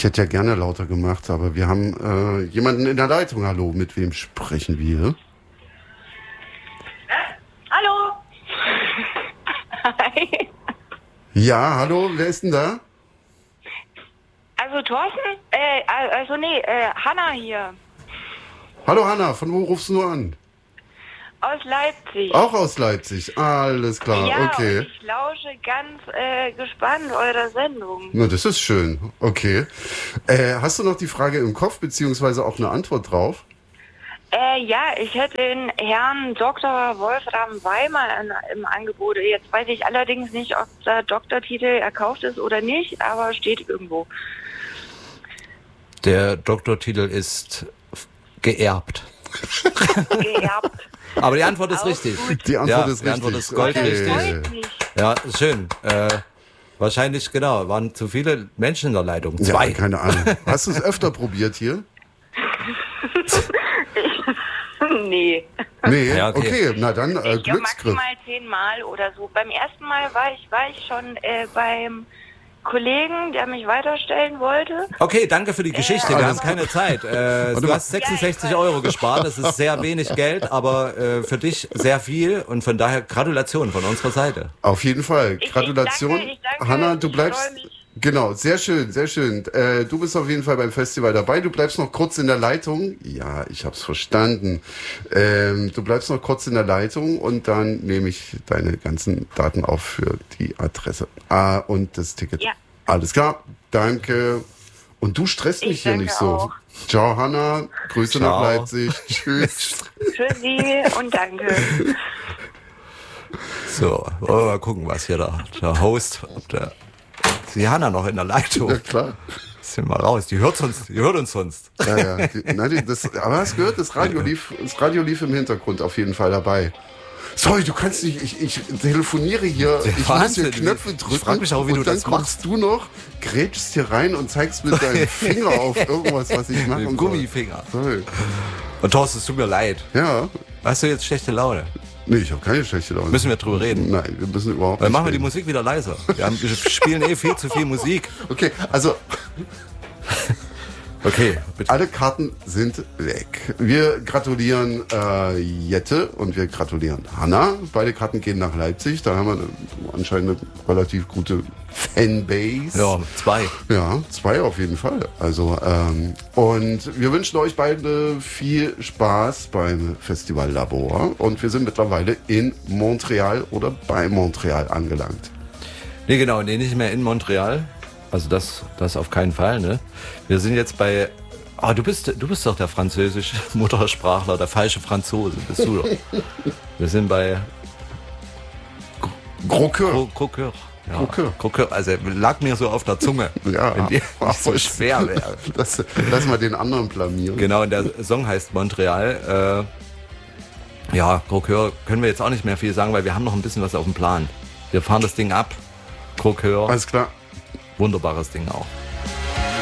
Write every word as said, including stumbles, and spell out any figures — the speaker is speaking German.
Ich hätte ja gerne lauter gemacht, aber wir haben äh, jemanden in der Leitung. Hallo, mit wem sprechen wir? Hallo. Hi. Ja, hallo, wer ist denn da? Also Thorsten? Äh, also nee, äh, Hanna hier. Hallo Hanna, von wo rufst du nur an? Aus Leipzig. Auch aus Leipzig, alles klar, ja, okay. Und ich lausche ganz äh, gespannt eurer Sendung. Na, das ist schön, okay. Äh, hast du noch die Frage im Kopf, beziehungsweise auch eine Antwort drauf? Äh, ja, ich hätte den Herrn Doktor Wolfram Weimer in, im Angebot. Jetzt weiß ich allerdings nicht, ob der Doktortitel erkauft ist oder nicht, aber steht irgendwo. Der Doktortitel ist geerbt. Geerbt. Aber die Antwort ist Auch richtig. gut. Die Antwort ja, ist richtig. Die Antwort ist goldrichtig. Okay. Freut mich. Ja, schön. Äh, wahrscheinlich, genau, waren zu viele Menschen in der Leitung. Ja, Zwei. keine Ahnung. Hast du es öfter probiert hier? Nee. Nee, Ja, okay. okay. Na dann, äh, Ich glaube Glücksgriff. maximal zehnmal oder so. Beim ersten Mal war ich, war ich schon äh, beim Kollegen, der mich weiterstellen wollte. Okay, danke für die Geschichte. Wir Alles haben keine Zeit. Äh, du mal. hast sechsundsechzig Euro gespart. Das ist sehr wenig Geld, aber äh, für dich sehr viel. Und von daher Gratulation von unserer Seite. Auf jeden Fall. Ich- ich Gratulation. danke, ich danke. Hanna, du Ich bleibst. freu mich. Genau, sehr schön, sehr schön. Äh, du bist auf jeden Fall beim Festival dabei. Du bleibst noch kurz in der Leitung. Ja, ich hab's verstanden. Ähm, du bleibst noch kurz in der Leitung und dann nehme ich deine ganzen Daten auf für die Adresse. Ah, und das Ticket. Ja. Alles klar, danke. Und du stresst mich Ich hier danke nicht so. auch. Ciao, Hanna. Grüße Ciao. nach Leipzig. Tschüss. Für Sie und danke. So, wollen wir mal gucken, was hier der, der Host, ob der, ist die Hanna noch in der Leitung? Ja, klar. Sind mal raus, die hört uns, die hört uns sonst. Ja, ja. Die, nein, die, das, aber hast gehört, das Radio lief, das Radio lief im Hintergrund auf jeden Fall dabei. Sorry, du kannst nicht, ich, ich telefoniere hier, ich muss hier Wahnsinn. Knöpfe drücken. Ich frag mich auch, wie und du dann das kommst du noch, grätschst hier rein und zeigst mit deinem Finger auf irgendwas, was ich mache. Mit dem und so. Gummifinger. Sorry. Und Thorsten, es tut mir leid. Ja, Hast du jetzt schlechte Laune? nee, ich habe keine schlechte Laune. Müssen wir drüber reden? Nein, wir müssen überhaupt Dann nicht machen wir die reden. Musik wieder leiser. Wir, haben, wir spielen eh viel zu viel Musik. Okay, also Okay, bitte. alle Karten sind weg. Wir gratulieren äh, Jette und wir gratulieren Hanna. Beide Karten gehen nach Leipzig. Da haben wir anscheinend eine relativ gute Fanbase. Ja, zwei. Ja, zwei auf jeden Fall. Also ähm, und wir wünschen euch beide viel Spaß beim Festival Labor. Und wir sind mittlerweile in Montreal oder bei Montreal angelangt. Nee, genau, nee, nicht mehr in Montreal. Also das, das auf keinen Fall, ne? Wir sind jetzt bei... Ah, du bist, du bist doch der französische Muttersprachler, der falsche Franzose, bist du doch. Wir sind bei Croqueur. Cro- Croqueur. Ja, Croqueur. Croqueur. Also lag mir so auf der Zunge, Ja, wenn die nicht so schwer wäre. Lass, lass mal den anderen blamieren. Genau, und der Song heißt Montreal. Äh, ja, Croqueur können wir jetzt auch nicht mehr viel sagen, weil wir haben noch ein bisschen was auf dem Plan. Wir fahren das Ding ab. Croqueur, Alles klar. wunderbares Ding auch.